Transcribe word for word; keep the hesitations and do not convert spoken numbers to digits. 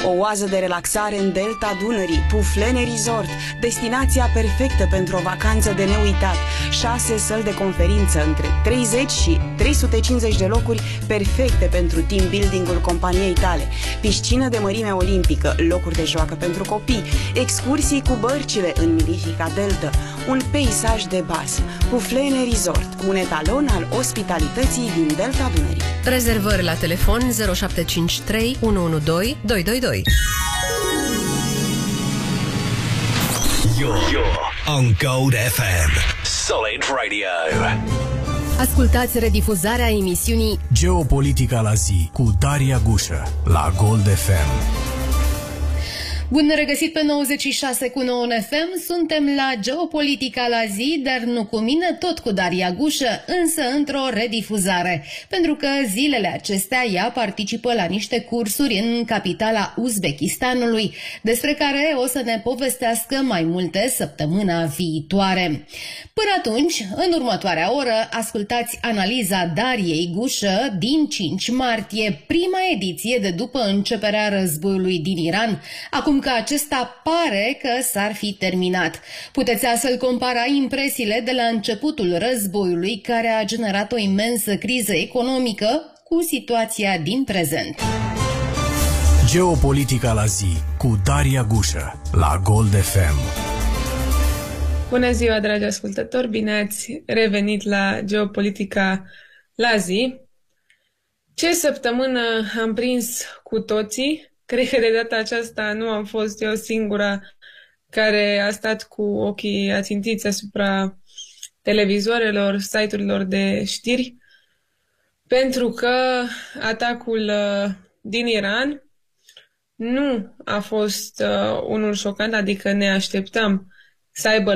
O oază de relaxare în delta Dunării, Puflene Resort, destinația perfectă pentru o vacanță de neuitat. Șase săli de conferință între treizeci și trei sute cincizeci de locuri perfecte pentru team building-ul companiei tale. Piscină de mărime olimpică, locuri de joacă pentru copii, excursii cu bărcile în mirifica delta, un peisaj de basm. Puflene Resort, un etalon al ospitalității din delta Dunării. Rezervări la telefon zero șapte cinci trei unu unu doi doi doi doi. You're, you're on Gold F M. Solid Radio. Ascultați redifuzarea emisiunii Geopolitica la zi cu Daria Gușă la Gold F M. Bun regăsit pe nouăzeci și șase cu nouă F M, suntem la Geopolitica la zi, dar nu cu mine, tot cu Daria Gușă, însă într-o redifuzare, pentru că zilele acestea ea participă la niște cursuri în capitala Uzbekistanului, despre care o să ne povestească mai multe săptămâna viitoare. Până atunci, în următoarea oră, ascultați analiza Dariei Gușă din cinci martie, prima ediție de după începerea războiului din Iran, acum că acesta pare că s-ar fi terminat. Puteți astfel compara impresiile de la începutul războiului, care a generat o imensă criză economică, cu situația din prezent. Geopolitica la zi cu Daria Gușă la Gold F M. Bună ziua, dragi ascultători! Bine ați revenit la Geopolitica la zi. Ce săptămână am prins cu toții! Cred că de data aceasta nu am fost eu singura care a stat cu ochii ațintiți asupra televizoarelor, site-urilor de știri, pentru că atacul din Iran nu a fost unul șocant, adică ne așteptam să aibă